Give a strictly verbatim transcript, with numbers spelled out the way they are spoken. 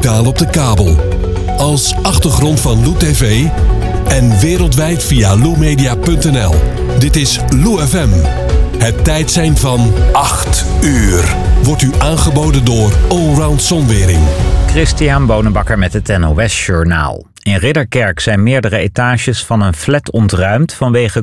digitaal op de kabel. Als achtergrond van Lou T V en wereldwijd via lou media punt n l. Dit is Lou F M. Het tijdsein van acht uur. Wordt u aangeboden door Allround Zonwering. Christian Bonenbakker met het N O S Journaal. In Ridderkerk zijn meerdere etages van een flat ontruimd vanwege